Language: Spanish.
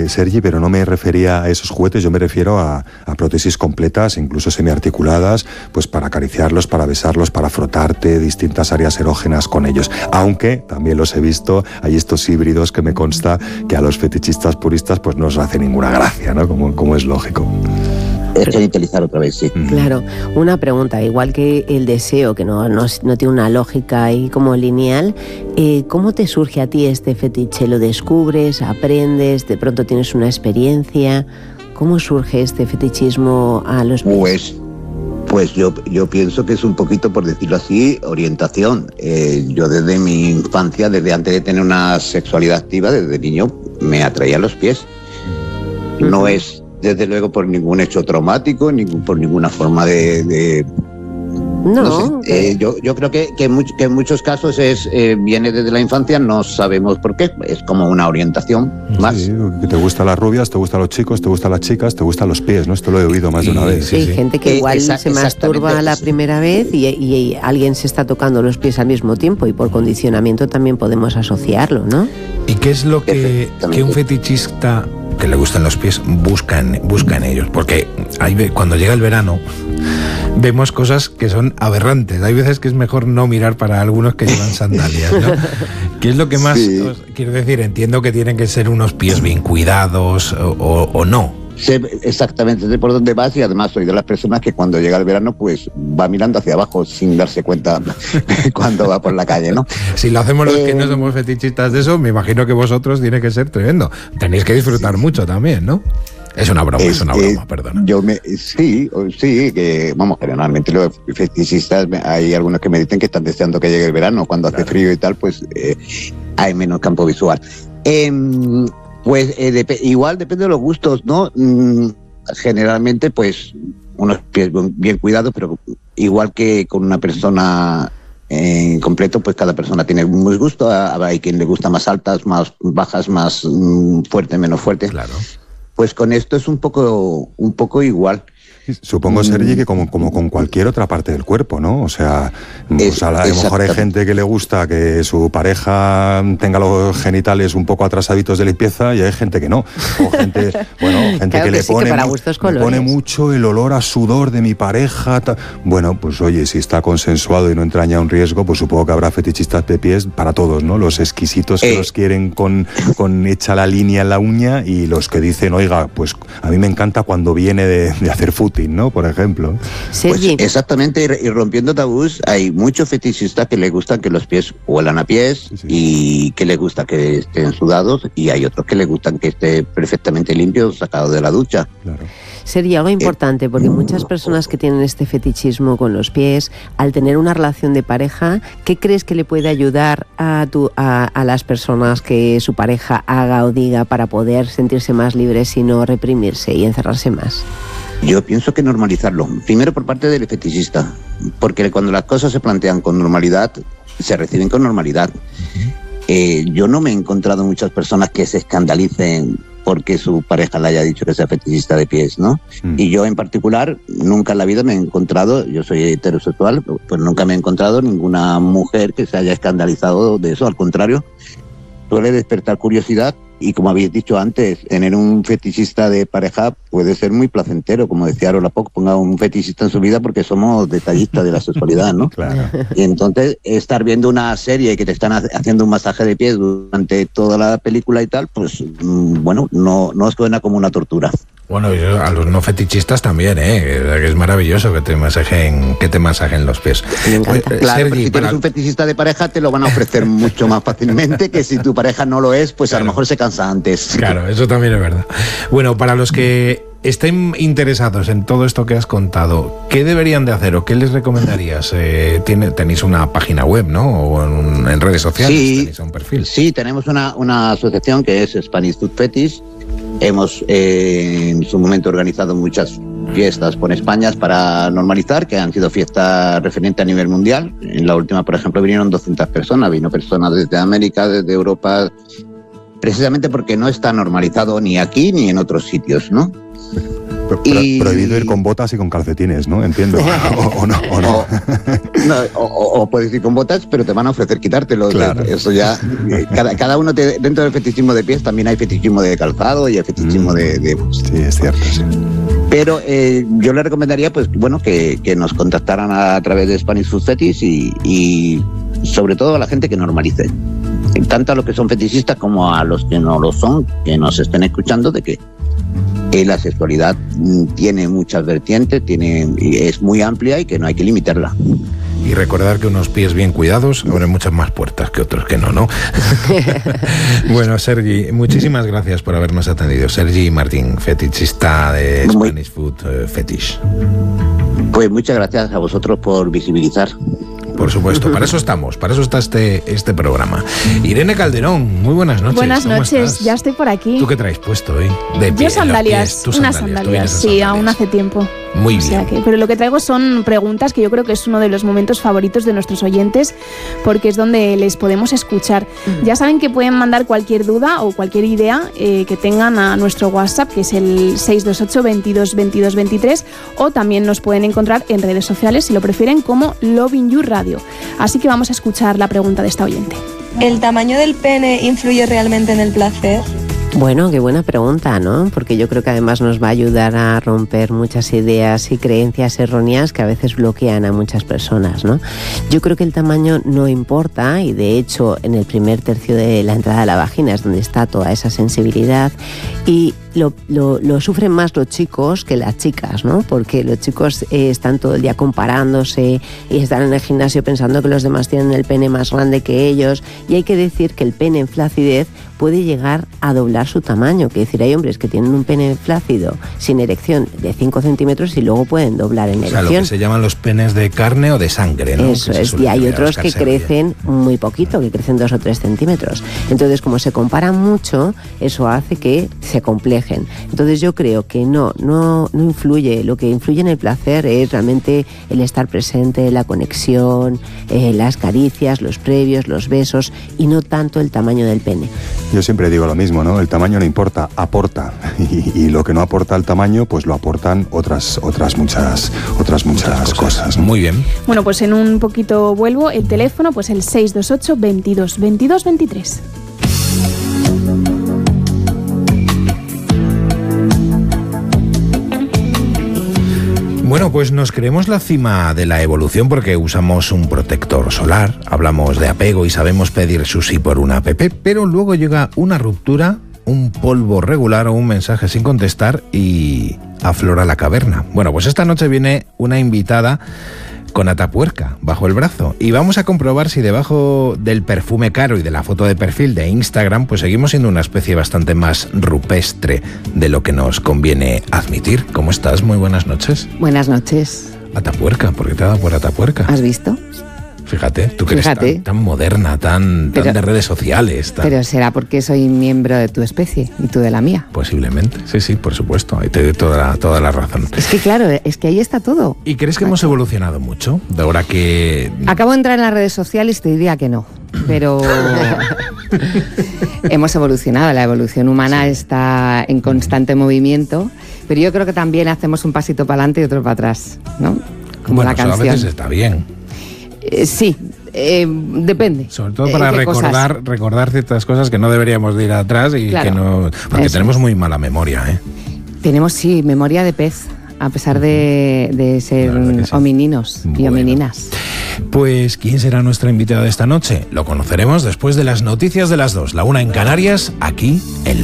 Sergi, pero no me refería a esos juguetes, yo me refiero a prótesis completas, incluso semiarticuladas, pues para acariciarlos, para besarlos, para frotarte distintas áreas erógenas con ellos. Aunque también los he visto, hay estos híbridos que me consta que a los fetichistas puristas pues no os hace ninguna gracia, ¿no? Como es lógico. Es genitalizar otra vez, sí. Claro, una pregunta, igual que el deseo, que no tiene una lógica ahí como lineal, ¿cómo te surge a ti este fetiche? ¿Lo descubres, aprendes, de pronto tienes una experiencia? ¿Cómo surge este fetichismo a los pies? Pues yo pienso que es un poquito, por decirlo así, orientación. Yo desde mi infancia, desde antes de tener una sexualidad activa, desde niño, me atraían los pies. No es desde luego por ningún hecho traumático, por ninguna forma de no sé. Yo creo que en muchos casos viene desde la infancia, no sabemos por qué, es como una orientación más. Sí, que te gustan las rubias, te gustan los chicos, te gustan las chicas, te gustan los pies, ¿no? Esto lo he oído más de una vez. Sí, gente que igual se masturba la primera vez y alguien se está tocando los pies al mismo tiempo y por condicionamiento también podemos asociarlo, ¿no? ¿Y qué es lo que un fetichista que le gustan los pies busca en ellos? Porque cuando llega el verano vemos cosas que son aberrantes. Hay veces que es mejor no mirar para algunos que llevan sandalias, ¿no? ¿Qué es lo que más quiero decir? Entiendo que tienen que ser unos pies bien cuidados o no. Sé exactamente por dónde vas y además soy de las personas que cuando llega el verano pues va mirando hacia abajo sin darse cuenta cuando va por la calle, ¿no? Si lo hacemos los que no somos fetichistas de eso, me imagino que vosotros tiene que ser tremendo. Tenéis que disfrutar mucho también, ¿no? Es una broma, perdona. Sí, que vamos, generalmente los fetichistas, hay algunos que me dicen que están deseando que llegue el verano, cuando hace frío y tal, pues hay menos campo visual. Pues igual depende de los gustos, ¿no? Generalmente, pues, unos pies bien cuidados, pero igual que con una persona en completo, pues cada persona tiene un gusto. Hay quien le gusta más altas, más bajas, más fuerte, menos fuerte. Claro. Pues con esto es un poco igual. Supongo, Sergi, que como con cualquier otra parte del cuerpo, ¿no? O sea, a lo mejor hay gente que le gusta que su pareja tenga los genitales un poco atrasaditos de limpieza y hay gente que no. O gente que le pone mucho el olor a sudor de mi pareja. Bueno, pues oye, si está consensuado y no entraña un riesgo, pues supongo que habrá fetichistas de pies para todos, ¿no? Los exquisitos que los quieren con hecha la línea en la uña y los que dicen, oiga, pues a mí me encanta cuando viene de hacer fútbol, ¿no? Por ejemplo. Pues exactamente, y rompiendo tabús, hay muchos fetichistas que les gustan que los pies huelan a pies y que les gusta que estén sudados, y hay otros que les gustan que esté perfectamente limpio, sacado de la ducha. Claro. Sería algo importante, porque muchas personas que tienen este fetichismo con los pies, al tener una relación de pareja, ¿qué crees que le puede ayudar a las personas que su pareja haga o diga para poder sentirse más libres y no reprimirse y encerrarse más? Yo pienso que normalizarlo, primero por parte del fetichista, porque cuando las cosas se plantean con normalidad, se reciben con normalidad. Yo no me he encontrado muchas personas que se escandalicen porque su pareja le haya dicho que sea fetichista de pies, ¿no? Y yo en particular, nunca en la vida me he encontrado, yo soy heterosexual, pues nunca me he encontrado ninguna mujer que se haya escandalizado de eso, al contrario, suele despertar curiosidad. Y como habéis dicho antes, tener un fetichista de pareja puede ser muy placentero, como decía Arola Poc, ponga un fetichista en su vida porque somos detallistas de la sexualidad, ¿no? Claro. Y entonces estar viendo una serie que te están haciendo un masaje de pies durante toda la película y tal, pues bueno, no suena como una tortura. Bueno, a los no fetichistas también, que es maravilloso que te masajen los pies. Claro, Sergi, si tienes un fetichista de pareja te lo van a ofrecer mucho más fácilmente que si tu pareja no lo es, pues claro, a lo mejor se cansa antes. Claro, eso también es verdad. Bueno, para los que estén interesados en todo esto que has contado, ¿qué deberían de hacer o qué les recomendarías? Tenéis una página web, ¿no? O en redes sociales, tenéis un perfil. Sí, tenemos una asociación que es Spanish Food Fetish. Hemos en su momento organizado muchas fiestas por España para normalizar, que han sido fiestas referentes a nivel mundial. En la última, por ejemplo, vinieron 200 personas, vino personas desde América, desde Europa, precisamente porque no está normalizado ni aquí ni en otros sitios, ¿no? Prohibido ir con botas y con calcetines, ¿no? Entiendo. ¿O no? O puedes ir con botas, pero te van a ofrecer quitártelo. Claro. Eso ya... Cada uno, dentro del fetichismo de pies, también hay fetichismo de calzado y hay fetichismo de... Sí, es cierto, sí. Pero yo le recomendaría, pues bueno, que nos contactaran a través de Spanish Food Fetish y sobre todo a la gente que normalice. Tanto a los que son fetichistas como a los que no lo son, que nos estén escuchando, de que la sexualidad tiene muchas vertientes, es muy amplia y que no hay que limitarla. Y recordar que unos pies bien cuidados abren muchas más puertas que otros que no. Bueno, Sergi, muchísimas gracias por habernos atendido. Sergi Martín, fetichista de Spanish Food Fetish. Pues muchas gracias a vosotros por visibilizar. Por supuesto, para eso estamos, para eso está este programa. Irene Calderón, muy buenas noches. Buenas noches, ya estoy por aquí. ¿Tú qué traes puesto hoy? Yo sandalias, unas sandalias, sí, aún hace tiempo. Muy bien. O sea pero lo que traigo son preguntas que yo creo que es uno de los momentos favoritos de nuestros oyentes, porque es donde les podemos escuchar. Ya saben que pueden mandar cualquier duda o cualquier idea que tengan a nuestro WhatsApp, que es el 628 22 22 23, o también nos pueden encontrar en redes sociales, si lo prefieren, como Loving You Radio. Así que vamos a escuchar la pregunta de esta oyente. ¿El tamaño del pene influye realmente en el placer? Bueno, qué buena pregunta, ¿no? Porque yo creo que además nos va a ayudar a romper muchas ideas y creencias erróneas que a veces bloquean a muchas personas, ¿no? Yo creo que el tamaño no importa y de hecho en el primer tercio de la entrada de la vagina es donde está toda esa sensibilidad y lo sufren más los chicos que las chicas, ¿no? Porque los chicos están todo el día comparándose y están en el gimnasio pensando que los demás tienen el pene más grande que ellos y hay que decir que el pene en flacidez puede llegar a doblar su tamaño, que decir, hay hombres que tienen un pene flácido sin erección de 5 centímetros y luego pueden doblar en erección. O sea, lo que se llaman los penes de carne o de sangre, ¿no? Eso es, y hay otros que crecen muy poquito, que crecen 2 o 3 centímetros. Entonces, como se comparan mucho, eso hace que se complejen. Entonces yo creo que no influye. Lo que influye en el placer es realmente el estar presente, la conexión, las caricias, los previos, los besos y no tanto el tamaño del pene. Yo siempre digo lo mismo, ¿no? El tamaño no importa, aporta. Y lo que no aporta el tamaño, pues lo aportan otras muchas cosas, ¿no? Muy bien. Bueno, pues en un poquito vuelvo. El teléfono, pues el 628 22 22 23. Bueno, pues nos creemos la cima de la evolución porque usamos un protector solar, hablamos de apego y sabemos pedir sushi por una app, pero luego llega una ruptura, un polvo regular o un mensaje sin contestar y aflora la caverna. Bueno, pues esta noche viene una invitada con Atapuerca bajo el brazo y vamos a comprobar si debajo del perfume caro y de la foto de perfil de Instagram pues seguimos siendo una especie bastante más rupestre de lo que nos conviene admitir. ¿Cómo estás? Muy buenas noches. Buenas noches. Atapuerca, ¿por qué te ha dado por Atapuerca? ¿Has visto? Fíjate, tú que eres tan moderna, tan de redes sociales. Pero será porque soy miembro de tu especie y tú de la mía. Posiblemente, sí, por supuesto. Ahí te doy toda la razón. Es que claro, es que ahí está todo. ¿Y crees que hemos evolucionado mucho? De ahora que... Acabo de entrar en las redes sociales y te diría que no. Pero hemos evolucionado. La evolución humana está en constante movimiento. Pero yo creo que también hacemos un pasito para adelante y otro para atrás, ¿no? Como la canción. A veces está bien. Sí, depende. Sobre todo para recordar ciertas cosas que no deberíamos de ir atrás y claro, que no... Porque tenemos muy mala memoria, ¿eh? Tenemos, sí, memoria de pez, a pesar de ser homininos y homininas. Pues, ¿quién será nuestra invitada de esta noche? Lo conoceremos después de las noticias de las 2, la 1 en Canarias, aquí en